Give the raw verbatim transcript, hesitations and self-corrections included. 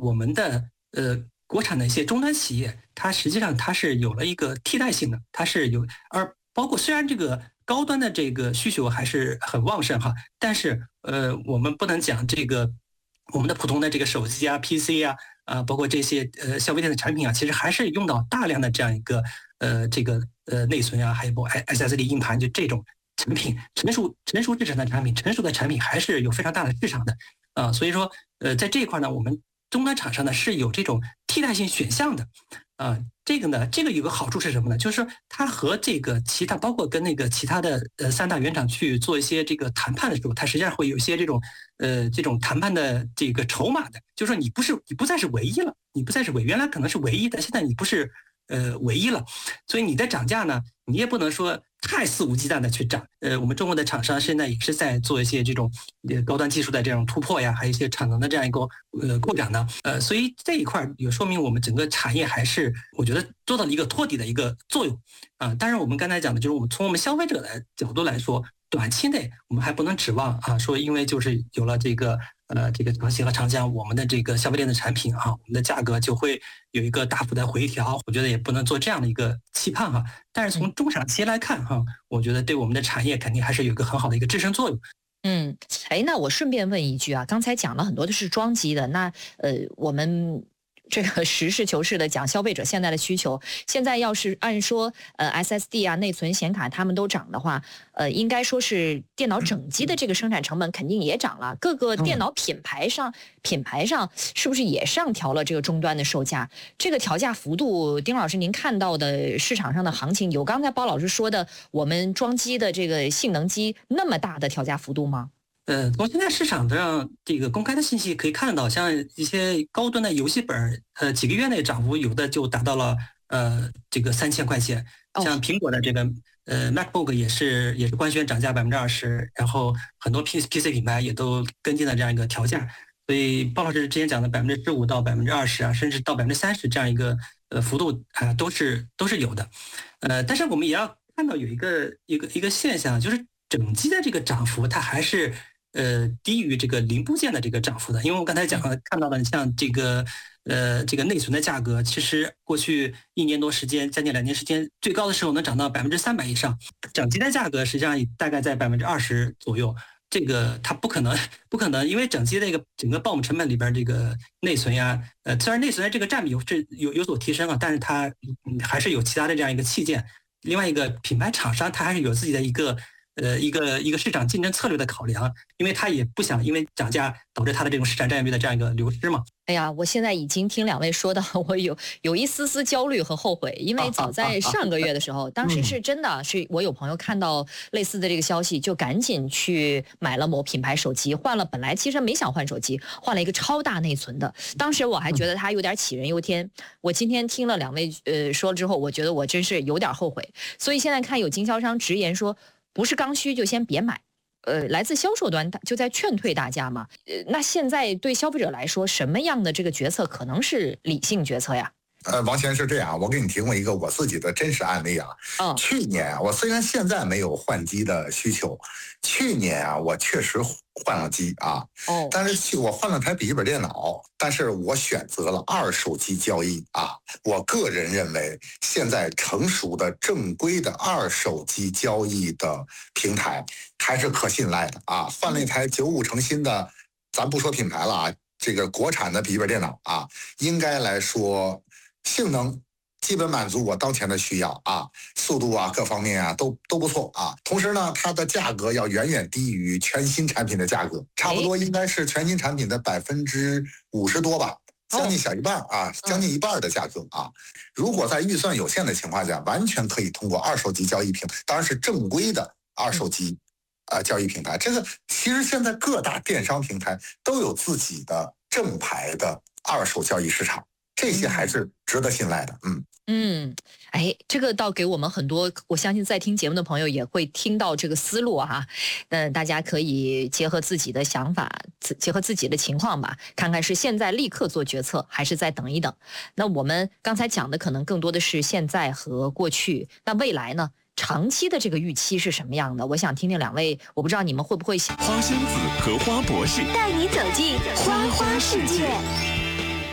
我们的呃国产的一些终端企业，它实际上它是有了一个替代性的，它是有，而包括虽然这个高端的这个需求还是很旺盛哈，但是呃我们不能讲这个我们的普通的这个手机啊、P C 啊啊，包括这些呃消费电子产品啊，其实还是用到大量的这样一个呃这个呃内存啊，还有包括 S S D 硬盘，就这种产品，成熟成熟制成的产品，成熟的产品还是有非常大的市场的啊，所以说呃在这一块呢，我们终端厂商呢是有这种替代性选项的啊。这个呢，这个有个好处是什么呢？就是说它和这个其他，包括跟那个其他的呃三大原厂去做一些这个谈判的时候，它实际上会有一些这种呃这种谈判的这个筹码的，就是说你不是你不再是唯一了，你不再是唯原来可能是唯一的，现在你不是呃唯一了，所以你的涨价呢，你也不能说太肆无忌惮的去涨。呃，我们中国的厂商现在也是在做一些这种呃高端技术的这种突破呀，还有一些产能的这样一个呃扩展呢。呃，所以这一块也说明我们整个产业还是我觉得做到了一个托底的一个作用啊、呃。当然，我们刚才讲的就是我们从我们消费者的角度来说，短期内我们还不能指望啊，说因为就是有了这个呃这个长兴和长江，我们的这个消费电子产品啊，我们的价格就会有一个大幅的回调。我觉得也不能做这样的一个期盼哈。但是从中长期来看哈，我觉得对我们的产业肯定还是有一个很好的一个支撑作用。 嗯，哎，那我顺便问一句啊，刚才讲了很多都是装机的，那呃，我们这个实事求是的讲消费者现在的需求，现在要是按说呃 S S D 啊、内存显卡他们都涨的话，呃，应该说是电脑整机的这个生产成本肯定也涨了，各个电脑品牌上品牌上是不是也上调了这个终端的售价？这个调价幅度，丁老师您看到的市场上的行情，有刚才包老师说的我们装机的这个性能机那么大的调价幅度吗？ 呃，从现在市场上这个公开的信息可以看到，像一些高端的游戏本，呃，几个月内涨幅有的就达到了呃这个三千块钱。像苹果的这个呃 MacBook 也是也是官宣涨价百分之二十，然后很多 P PC 品牌也都跟进了这样一个调价。所以鲍老师之前讲的百分之十五到百分之二十啊，甚至到百分之三十这样一个呃幅度啊，都是都是有的。呃，但是我们也要看到有一个一个一个现象，就是整机的这个涨幅它还是。呃，低于这个零部件的这个涨幅的，因为我刚才讲了，看到的像这个呃这个内存的价格，其实过去一年多时间，将近两年时间，最高的时候能涨到百分之三百以上，整机的价格实际上大概在百分之二十左右。这个它不可能，不可能，因为整机这个整个 B O M 成本里边这个内存呀，呃，虽然内存的这个占比有是有有所提升啊，但是它嗯还是有其他的这样一个器件。另外一个品牌厂商，它还是有自己的一个。呃，一个一个市场竞争策略的考量，因为他也不想因为涨价导致他的这种市场占有率的这样一个流失嘛。 哎呀，我现在已经听两位说到，我有有一丝丝焦虑和后悔，因为早在上个月的时候，当时是真的是我有朋友看到类似的这个消息，就赶紧去买了某品牌手机，换了本来其实没想换手机，换了一个超大内存的。当时我还觉得他有点杞人忧天，我今天听了两位呃说了之后，我觉得我真是有点后悔。所以现在看有经销商直言说，不是刚需就先别买。呃，来自销售端就在劝退大家嘛。呃，那现在对消费者来说，什么样的这个决策可能是理性决策呀？ 呃，王先是这样，我给你提供一个我自己的真实案例啊。哦、去年啊，我虽然现在没有换机的需求，去年啊，我确实换了机啊。哦。但是去我换了台笔记本电脑，但是我选择了二手机交易啊。我个人认为，现在成熟的正规的二手机交易的平台还是可信赖的啊。换了一台九五成新的，咱不说品牌了啊，这个国产的笔记本电脑啊，应该来说。性能基本满足我当前的需要啊，速度啊各方面啊都都不错啊。同时呢，它的价格要远远低于全新产品的价格，差不多应该是全新产品的百分之五十多吧，将近小一半啊，将近一半的价格啊。如果在预算有限的情况下，完全可以通过二手机交易平台，当然是正规的二手机啊、呃、交易平台。这个其实现在各大电商平台都有自己的正牌的二手交易市场。这些还是值得信赖的，嗯嗯，哎，这个倒给我们很多，我相信在听节目的朋友也会听到这个思路哈。那大家可以结合自己的想法，结合自己的情况吧，看看是现在立刻做决策，还是再等一等。那我们刚才讲的可能更多的是现在和过去，那未来呢？长期的这个预期是什么样的？我想听听两位，我不知道你们会不会想。 花仙子和花博士带你走进花花世界。